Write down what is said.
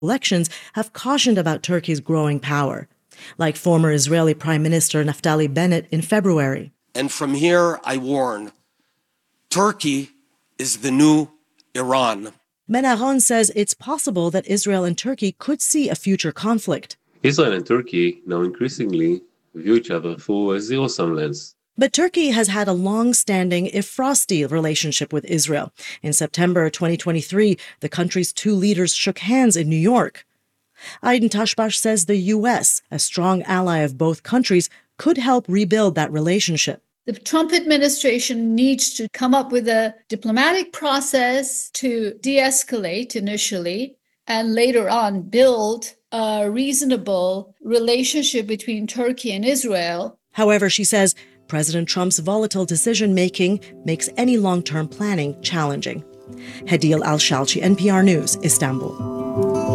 elections have cautioned about Turkey's growing power, like former Israeli Prime Minister Naftali Bennett in February. And from here, I warn, Turkey is the new Iran. Menaron says it's possible that Israel and Turkey could see a future conflict. Israel and Turkey now increasingly view each other through a zero-sum lens. But Turkey has had a long-standing, if frosty, relationship with Israel. In September 2023, the country's two leaders shook hands in New York. Aydin Tashbash says the U.S., a strong ally of both countries, could help rebuild that relationship. The Trump administration needs to come up with a diplomatic process to de-escalate initially and later on build a reasonable relationship between Turkey and Israel. However, she says President Trump's volatile decision-making makes any long-term planning challenging. Hedil Al-Shalchi, NPR News, Istanbul.